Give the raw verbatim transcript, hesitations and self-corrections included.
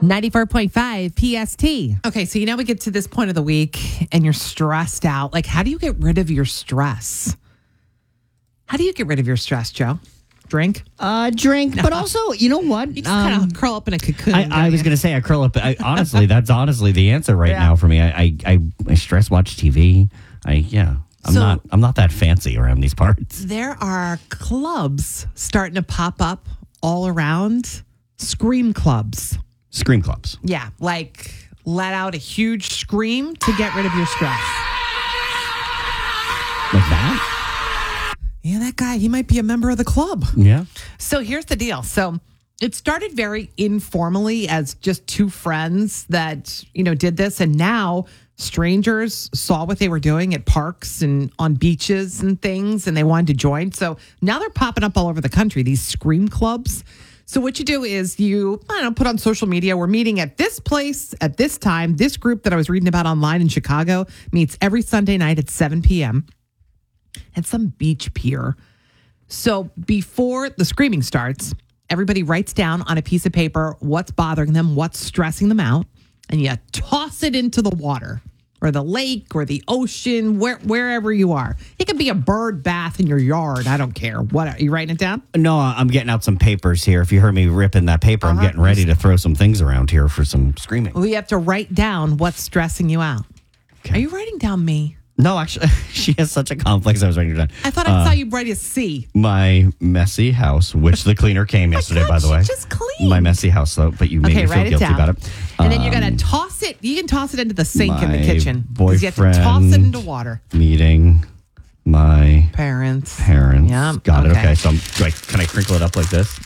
ninety-four point five P S T. Okay, so you know we get to this point of the week and you're stressed out. Like, how do you get rid of your stress? How do you get rid of your stress, Joe? Drink? Uh, drink, but also, you know what? You just kind Um, of curl up in a cocoon. I, I was don't going to say I curl up. I, honestly, that's honestly the answer right Yeah. now for me. I, I, I, I stress watch T V. I yeah. I'm So- not. I'm not that fancy around these parts. you? There are clubs starting to pop up all around. Scream clubs. Scream clubs. Yeah, like let out a huge scream to get rid of your stress. Like that. Yeah, that guy, he might be a member of the club. Yeah. So here's the deal. So it started very informally as just two friends that, you know, did this. And now strangers saw what they were doing at parks and on beaches and things, and they wanted to join. So now they're popping up all over the country, these scream clubs. So what you do is you, I don't know, put on social media, we're meeting at this place at this time. This group that I was reading about online in Chicago meets every Sunday night at seven p.m. at some beach pier. So before the screaming starts, everybody writes down on a piece of paper what's bothering them, what's stressing them out, and you toss it into the water or the lake or the ocean, where, wherever you are. It could be a bird bath in your yard. I don't care. What are you writing it down? No, I'm getting out some papers here. If you heard me ripping that paper, I'm Uh-huh. getting ready to throw some things around here for some screaming. We have to write down what's stressing you out. Okay. Are you writing down me? No, actually, she has such a complex. I was writing it down. I thought I saw you write a C. My messy house, which the cleaner came yesterday, God, by the she way. just cleaned. My messy house, though, but you made Okay, me feel write it guilty down. about it. And then you're Um, going to toss it. You can toss it into the sink in the my kitchen. 'Cause you have to toss it boyfriend- into water. meeting my Parents. parents. Yeah. Got it. okay. Okay, so I'm like, can I crinkle it up like this?